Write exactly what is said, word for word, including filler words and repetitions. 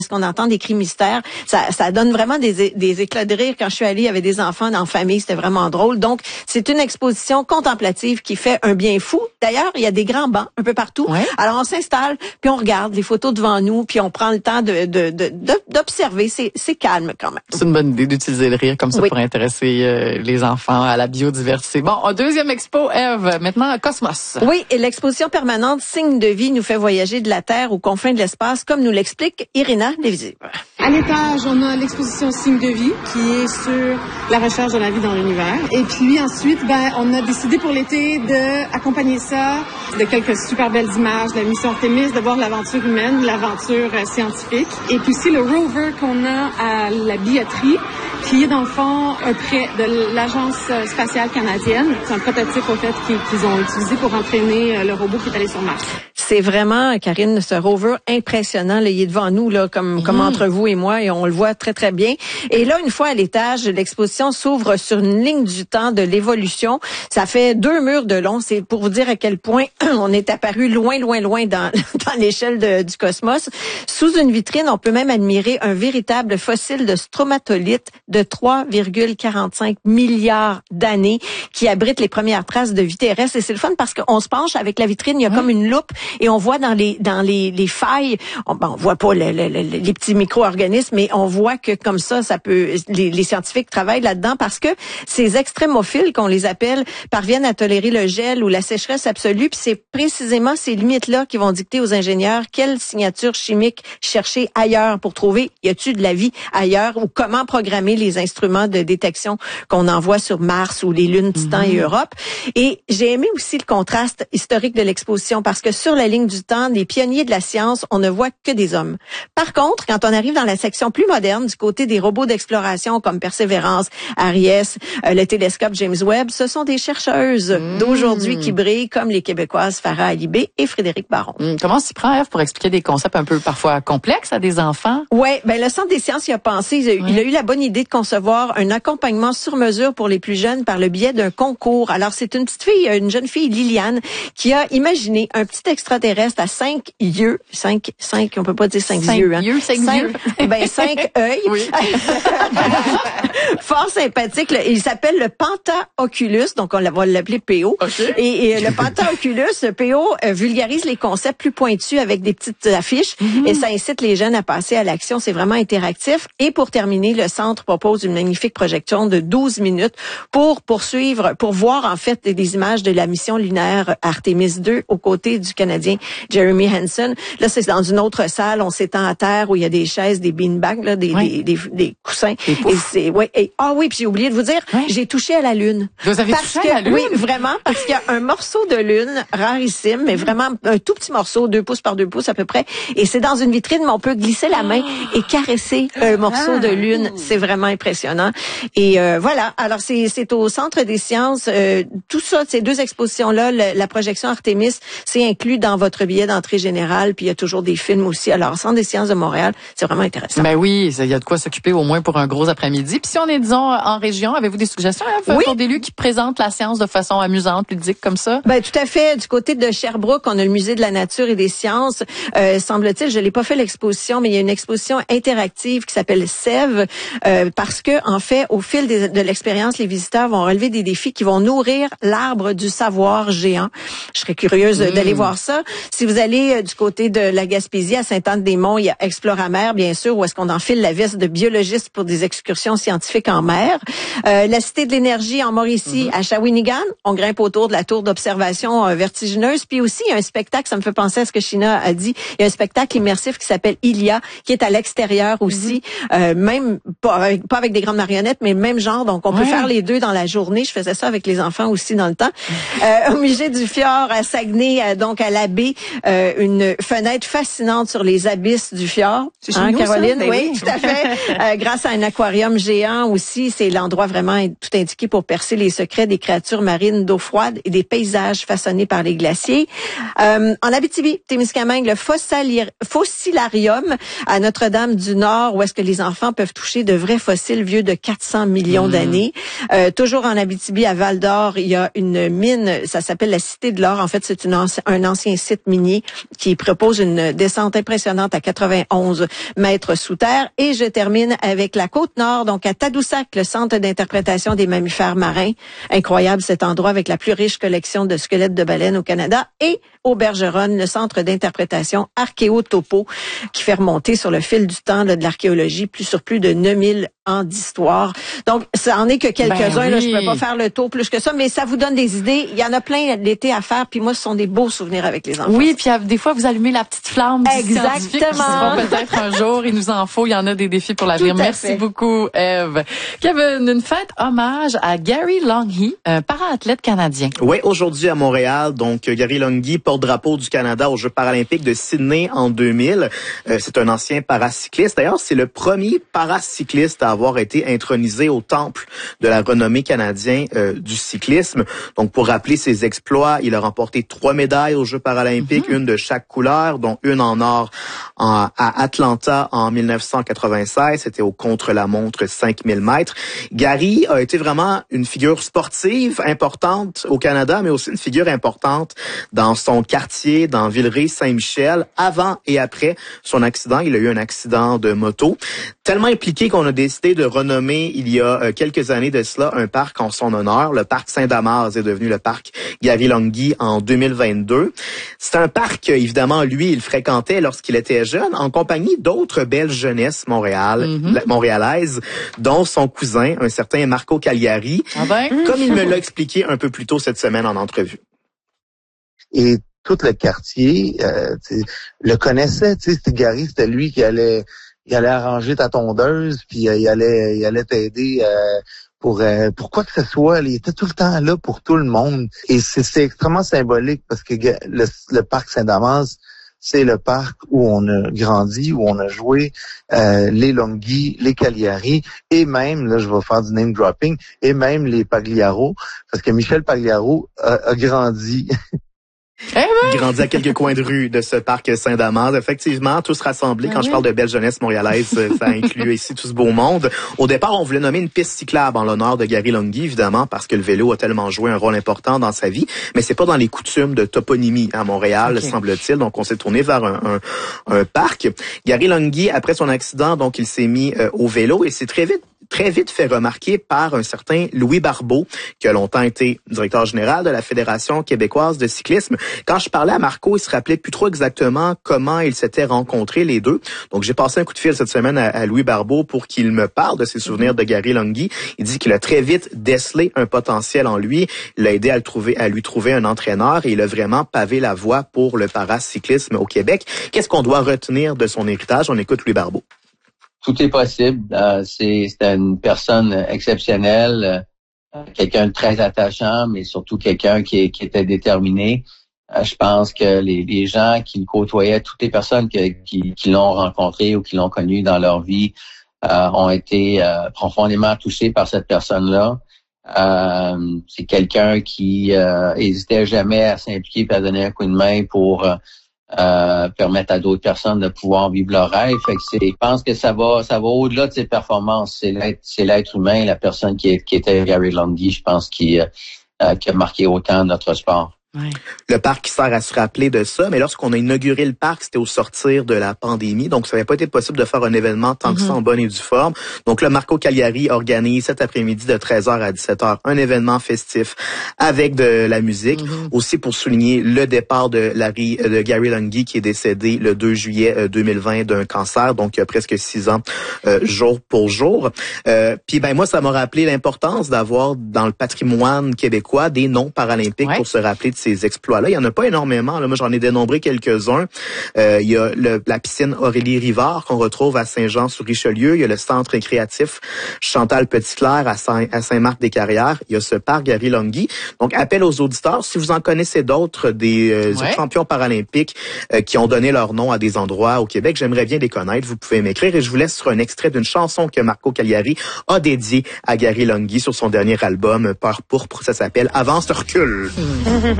qu'on entend des cris mystères. Ça, ça donne vraiment des, des éclats de rire. Quand je suis allée, il y avait des enfants en famille, c'était vraiment drôle. Donc, c'est une exposition contemplative qui fait un bien fou. D'ailleurs, il y a des grands bancs un peu partout. Ouais. Alors, on s'installe, puis on regarde les photos devant nous, puis on prend le temps de, de, de, de d'observer. C'est, c'est calme quand même. C'est une bonne idée d'utiliser le rire comme ça oui. pour intéresser euh, les enfants à la biodiversité. Bon, en deuxième expo, Ève, maintenant Cosmos. Oui, et l'exposition permanente Signes de vie nous fait voyager de la Terre aux confins de l'espace, comme nous l'explique Irina Levisive. À l'étage, on a l'exposition Signes de vie qui est sur la recherche de la vie dans l'univers. Et puis ensuite, ben, on a décidé pour l'été d'accompagner ça de quelques super belles images de la mission Artemis, de voir l'aventure humaine, l'aventure euh, scientifique. Et puis aussi le rover qu'on a à la billetterie, qui est dans le fond un prêt de l'Agence spatiale canadienne. C'est un prototype au fait qu'ils, qu'ils ont utilisé pour entraîner le robot qui est allé sur Mars. C'est vraiment, Karine, ce rover impressionnant. Là, il est devant nous, là, comme, mmh. comme entre vous et moi, et on le voit très, très bien. Et là, une fois à l'étage, l'exposition s'ouvre sur une ligne du temps de l'évolution. Ça fait deux murs de long. C'est pour vous dire à quel point on est apparu loin, loin, loin dans, dans l'échelle de, du cosmos. Sous une vitrine, on peut même admirer un véritable fossile de stromatolite de trois virgule quarante-cinq milliards d'années qui abrite les premières traces de vie terrestre. Et c'est le fun parce qu'on se penche avec la vitrine, il y a mmh. comme une loupe. Et on voit dans les dans les, les failles, on, ben, on voit pas le, le, le, les petits micro-organismes, mais on voit que comme ça, ça peut. Les, les scientifiques travaillent là-dedans parce que ces extrémophiles, qu'on les appelle, parviennent à tolérer le gel ou la sécheresse absolue. Puis c'est précisément ces limites-là qui vont dicter aux ingénieurs quelle signature chimique chercher ailleurs pour trouver y a-t-il de la vie ailleurs ou comment programmer les instruments de détection qu'on envoie sur Mars ou les lunes Titan mm-hmm. et Europe. Et j'ai aimé aussi le contraste historique de l'exposition parce que sur la ligne du temps, des pionniers de la science, on ne voit que des hommes. Par contre, quand on arrive dans la section plus moderne, du côté des robots d'exploration comme Persévérance, Ariès, euh, le télescope James Webb, ce sont des chercheuses mmh. d'aujourd'hui qui brillent, comme les Québécoises Farah Alibé et Frédéric Baron. Mmh. Comment s'y prend, Ève, pour expliquer des concepts un peu parfois complexes à des enfants? Ouais, ben le Centre des sciences y a pensé. Il a, oui. il a eu la bonne idée de concevoir un accompagnement sur mesure pour les plus jeunes par le biais d'un concours. Alors, c'est une petite fille, une jeune fille, Liliane, qui a imaginé un petit extraterrestre à cinq yeux, cinq, cinq, on peut pas dire cinq, cinq yeux, hein. Yeux, cinq, cinq yeux. Eh ben, cinq œils. Oui. Fort sympathique. Il s'appelle le Pentaoculus, donc on va l'appeler P O. Okay. Et, et le Pentaoculus, le P O, euh, vulgarise les concepts plus pointus avec des petites affiches mm-hmm. et ça incite les jeunes à passer à l'action. C'est vraiment interactif. Et pour terminer, le centre propose une magnifique projection de douze minutes pour poursuivre, pour voir en fait des images de la mission lunaire Artemis deux aux côtés du Canadien Jeremy Hansen. Là, c'est dans une autre salle, on s'étend à terre où il y a des chaises, des beanbags, là, des, oui. des, des, des coussins. Et c'est, ouais, et, ah oui, puis j'ai oublié de vous dire, oui. j'ai touché à la Lune. Vous avez parce touché que, à la Lune? Oui, vraiment, parce qu'il y a un morceau de Lune rarissime, mais vraiment un tout petit morceau, deux pouces par deux pouces à peu près. Et c'est dans une vitrine, mais on peut glisser la main et caresser un morceau ah. de Lune. C'est vraiment impressionnant. Et euh, voilà, alors c'est, c'est au Centre des sciences. Euh, tout ça, ces deux expositions-là, le, la projection Artemis, c'est inclus dans votre billet d'entrée générale, puis il y a toujours des films aussi. Alors, Centre des sciences de Montréal, c'est vraiment intéressant. Ben oui, il y a de quoi s'occuper au moins pour un gros après-midi. Puis si on est, disons, en région, avez-vous des suggestions hein, oui. pour des lieux qui présentent la science de façon amusante, ludique comme ça? Ben tout à fait. Du côté de Sherbrooke, on a le Musée de la nature et des sciences. Euh, semble-t-il, je l'ai pas fait l'exposition, mais il y a une exposition interactive qui s'appelle Sève, euh, parce que en fait, au fil des, de l'expérience, les visiteurs vont relever des défis qui vont nourrir l'arbre du savoir géant. Je serais curieuse mmh. d'aller voir ça. Si vous allez euh, du côté de la Gaspésie, à Sainte-Anne-des-Monts, il y a Exploramer, bien sûr, où est-ce qu'on enfile la veste de biologiste pour des excursions scientifiques en mer. Euh, la Cité de l'énergie en Mauricie, mmh. à Shawinigan, on grimpe autour de la tour d'observation euh, vertigineuse. Puis aussi, il y a un spectacle, ça me fait penser à ce que Shina a dit, il y a un spectacle immersif qui s'appelle Ilia, qui est à l'extérieur aussi, mmh. euh, même pas avec, pas avec des grandes marionnettes, mais même genre. Donc, on ouais. peut faire les deux dans la journée. Je faisais ça avec les enfants aussi dans le temps. Euh, au musée du Fjord à Saguenay, euh, donc à la baie, euh, une fenêtre fascinante sur les abysses du fjord. C'est hein, Caroline? Nous, ça? Oui, oui, tout à fait. euh, grâce à un aquarium géant aussi, c'est l'endroit vraiment tout indiqué pour percer les secrets des créatures marines d'eau froide et des paysages façonnés par les glaciers. Euh, en Abitibi-Témiscamingue, le Fossilarium à Notre-Dame-du-Nord, où est-ce que les enfants peuvent toucher de vrais fossiles vieux de quatre cents millions mmh. d'années. Euh, toujours en Abitibi, à Val-d'Or, il y a une mine, ça s'appelle la Cité de l'Or. En fait, c'est une anci- un ancien site minier qui propose une descente impressionnante à quatre-vingt-onze mètres sous terre. Et je termine avec la Côte-Nord, donc à Tadoussac, le centre d'interprétation des mammifères marins. Incroyable cet endroit avec la plus riche collection de squelettes de baleines au Canada. Et au Bergeronne, le centre d'interprétation Archéotopo qui fait remonter sur le fil du temps là, de l'archéologie plus sur plus de neuf mille ans d'histoire. Donc, ça en est que quelques-uns. Ben oui. Là, je peux pas faire le tour plus que ça, mais ça vous donne des idées. Il y en a plein l'été à faire. Puis moi, ce sont des beaux souvenirs avec les enfants. Oui, puis des fois, vous allumez la petite flamme. Exactement. Peut-être un jour, il nous en faut. Il y en a des défis pour l'avenir. Merci fait. beaucoup, Ève. Kevin, une fête hommage à Gary Lungy, un para-athlète canadien. Oui, aujourd'hui à Montréal. Donc, Gary Lungy, porte-drapeau du Canada aux Jeux paralympiques de Sydney en deux mille. Euh, c'est un ancien paracycliste. D'ailleurs, c'est le premier paracycliste à avoir été intronisé au temple de la renommée canadien euh, du cyclisme. Donc, pour rappeler ses exploits, il a remporté trois médailles aux Jeux paralympiques, mm-hmm. une de chaque couleur, dont une en or en, à Atlanta en mille neuf cent quatre-vingt-seize. C'était au contre-la-montre cinq mille mètres. Gary a été vraiment une figure sportive importante au Canada, mais aussi une figure importante dans son quartier, dans Villeray-Saint-Michel, avant et après son accident. Il a eu un accident de moto, tellement impliqué qu'on a décidé de renommer, il y a quelques années de cela, un parc en son honneur. Le parc Saint-Damas est devenu le parc Gary Lungy en deux mille vingt-deux. C'est un parc, évidemment, lui, il fréquentait lorsqu'il était jeune, en compagnie d'autres belles jeunesses Montréal, mm-hmm. montréalaises, dont son cousin, un certain Marco Cagliari, ah ben? comme il me l'a expliqué un peu plus tôt cette semaine en entrevue. Et tout le quartier euh, le connaissait, tu sais, c'était Gary, c'était lui qui allait, il allait arranger ta tondeuse, puis euh, il allait, il allait t'aider euh, pour euh, pour quoi que ce soit. Il était tout le temps là pour tout le monde, et c'est, c'est extrêmement symbolique parce que le, le parc Saint-Damas, c'est le parc où on a grandi, où on a joué euh, les Lungy, les Cagliari, et même, là je vais faire du name dropping, et même les Pagliaro, parce que Michel Pagliaro a, a grandi. Eh ben. Il grandit à quelques coins de rue de ce parc Saint-Damas. Effectivement, tous rassemblés. Quand ah, je parle de belle jeunesse montréalaise, ça inclut ici tout ce beau monde. Au départ, on voulait nommer une piste cyclable en l'honneur de Gary Lungy, évidemment, parce que le vélo a tellement joué un rôle important dans sa vie. Mais c'est pas dans les coutumes de toponymie à Montréal, okay. semble-t-il. Donc, on s'est tourné vers un, un, un parc. Gary Lungy, après son accident, donc, il s'est mis euh, au vélo et c'est très vite très vite fait remarquer par un certain Louis Barbeau, qui a longtemps été directeur général de la Fédération québécoise de cyclisme. Quand je parlais à Marco, il se rappelait plus trop exactement comment ils s'étaient rencontrés les deux. Donc, j'ai passé un coup de fil cette semaine à, à Louis Barbeau pour qu'il me parle de ses souvenirs de Gary Lungy. Il dit qu'il a très vite décelé un potentiel en lui. Il a aidé à, le trouver, à lui trouver un entraîneur et il a vraiment pavé la voie pour le paracyclisme au Québec. Qu'est-ce qu'on doit retenir de son héritage? On écoute Louis Barbeau. Tout est possible. Euh, c'est, c'est une personne exceptionnelle, euh, quelqu'un de très attachant, mais surtout quelqu'un qui, qui était déterminé. Euh, je pense que les, les gens qui le côtoyaient, toutes les personnes que, qui, qui l'ont rencontré ou qui l'ont connu dans leur vie, euh, ont été euh, profondément touchés par cette personne-là. Euh, c'est quelqu'un qui euh, hésitait jamais à s'impliquer et à donner un coup de main pour euh, Euh, permettre à d'autres personnes de pouvoir vivre leur rêve. Fait que c'est, je pense que ça va, ça va au-delà de ses performances. C'est l'être, c'est l'être humain, la personne qui, est, qui était Gary Lungy, je pense, qui, euh, qui a marqué autant notre sport. Ouais. Le parc qui sert à se rappeler de ça, mais lorsqu'on a inauguré le parc, c'était au sortir de la pandémie, donc ça n'avait pas été possible de faire un événement tant mm-hmm. que ça en bonne et due forme. Donc là, Marco Cagliari organise cet après-midi de treize heures à dix-sept heures un événement festif avec de la musique, mm-hmm. aussi pour souligner le départ de, Larry, de Gary Lungy qui est décédé le deux juillet deux mille vingt d'un cancer, donc il y a presque six ans, euh, jour pour jour. Euh, Puis ben moi, ça m'a rappelé l'importance d'avoir dans le patrimoine québécois des noms paralympiques ouais. pour se rappeler de ces exploits-là. Il y en a pas énormément. Là. Moi, j'en ai dénombré quelques-uns. Euh, il y a le, la piscine Aurélie Rivard qu'on retrouve à Saint-Jean-sur-Richelieu. Il y a le centre récréatif Chantal Petitclerc à, Saint, à Saint-Marc-des-Carrières. Il y a ce parc Gary Lungy. Donc, appel aux auditeurs. Si vous en connaissez d'autres, des euh, ouais. champions paralympiques euh, qui ont donné leur nom à des endroits au Québec, j'aimerais bien les connaître. Vous pouvez m'écrire et je vous laisse sur un extrait d'une chanson que Marco Cagliari a dédiée à Gary Lungy sur son dernier album Peur pourpre. Ça s'appelle Avance, recule.